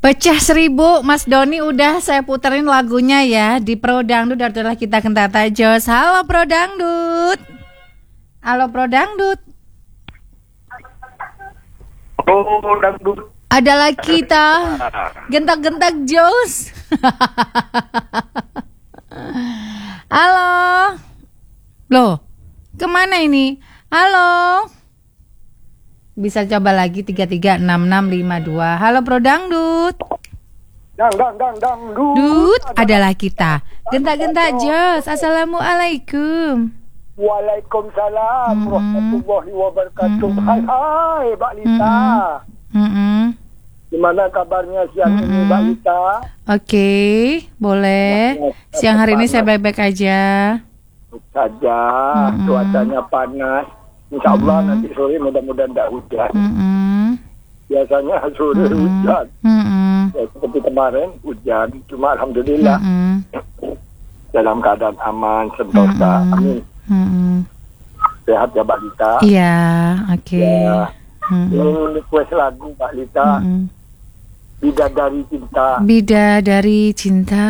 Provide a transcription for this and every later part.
Pecah 1000, Mas Doni udah saya puterin lagunya ya di Pro Dangdut adalah kita kentata jos. Halo Pro Dangdut. Halo Pro Dangdut. Pro Dangdut. Adalah kita gentak-gentak jos. Halo. Loh, kemana ini? Halo. Bisa coba lagi 336652. Halo Pro Dangdut. Dangdut Adalah kita. Gentak-gentak jos. Assalamualaikum. Waalaikumsalam warahmatullahi wabarakatuh. Hai Mbak Lita. Gimana kabarnya siang ini Mbak Lita? Oke, boleh. Siang hari ini saya baik-baik aja. Saja, cuacanya panas. Insya Allah nanti sore mudah-mudahan tidak hujan. Biasanya sore hujan. Ya, seperti kemarin hujan. Cuma alhamdulillah dalam keadaan aman, sentosa. Amin. Sehat ya Mbak Lita. Iya, oke. Ya. Ini request lagu Mbak Lita. Bidadari Cinta. Bidadari Cinta.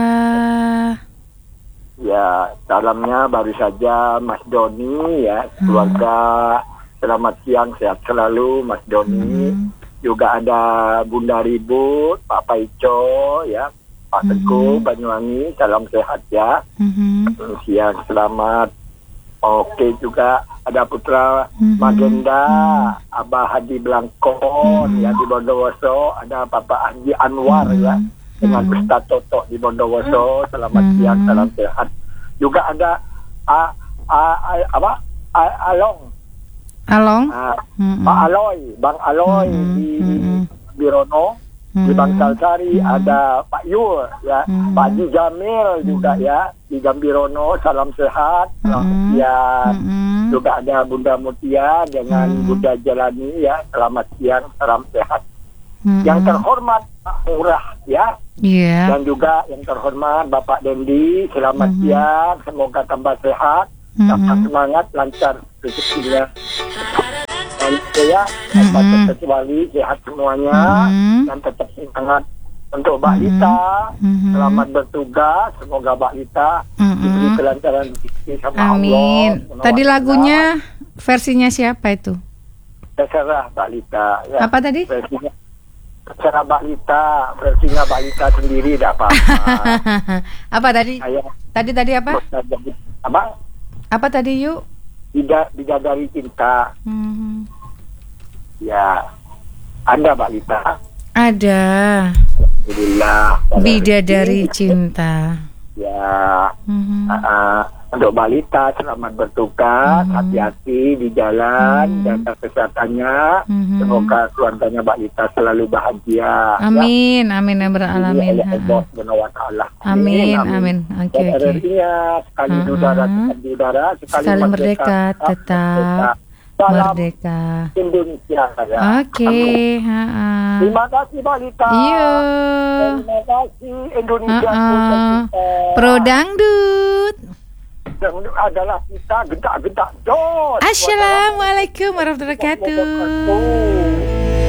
Ya, dalamnya baru saja Mas Doni ya, keluarga selamat siang, sehat selalu Mas Doni. Juga ada Bunda Ribut, Pak Paico ya, Pak Teguh Banyuwangi, salam sehat ya. Siang selamat. Oke, juga ada Putra Magenda, Abah Hadi Blangkon ya di Bondowoso, ada Bapak Haji Anwar ya. Dengan Ustaz Toto di Bondowoso, selamat siang, salam sehat. Juga ada Along, Pak Aloy, Bang Aloy di Birono, di Bangsal-Sari, ada Pak Yul, ya, Pak Haji Jamil juga ya di Gambirono, salam sehat, selamat siang. Juga ada Bunda Mutia dengan Bunda Jalani ya, selamat siang, salam sehat. Yang terhormat Pak Murah ya. Dan juga yang terhormat Bapak Dendi, selamat siang, semoga tambah sehat, tambah semangat, lancar rezekinya. Dan saya tanpa terkecuali sehat semuanya dan tetap semangat. Untuk Mbak Lita, selamat bertugas, semoga Mbak Lita diberi kelancaran rezeki sama Allah. Amin. Tadi lagunya versinya siapa itu? Terserah Mbak Lita ya. Apa tadi? Terserah Mbak Lita, versinya Mbak Lita sendiri tidak apa-apa. Apa tadi? Tadi apa? Apa tadi yuk? Bidadari Cinta. Ya, Anda Mbak Lita? Ada. Alhamdulillah. Bidadari Cinta. Ya, untuk Mbak Lita selamat bertugas, hati-hati di jalan, jaga kesehatannya, semoga keluarganya Mbak Lita selalu bahagia. Amin, ya. Amin ya beralamin. Amin. Oke. Sekali di udara, sekali merdeka, tetap merdeka. Indonesia ya. Oke. Terima kasih Mbak Lita. Iya. Terima kasih Indonesia. Pro Dangdut. Adalah kita gentak-gentak dos. Assalamualaikum warahmatullahi wabarakatuh.